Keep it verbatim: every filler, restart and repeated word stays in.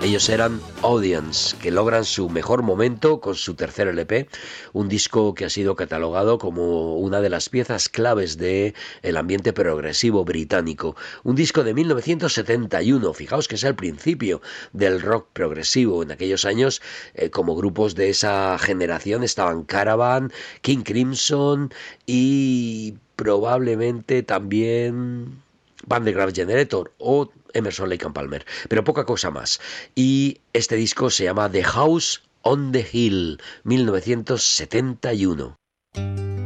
Ellos eran Audience, que logran su mejor momento con su tercer L P, un disco que ha sido catalogado como una de las piezas claves del ambiente progresivo británico. Un disco de mil novecientos setenta y uno, fijaos que es el principio del rock progresivo. En aquellos años, eh, como grupos de esa generación estaban Caravan, King Crimson y probablemente también Van der Graaf Generator o Emerson Lake and Palmer, pero poca cosa más. Y este disco se llama The House on the Hill, mil novecientos setenta y uno.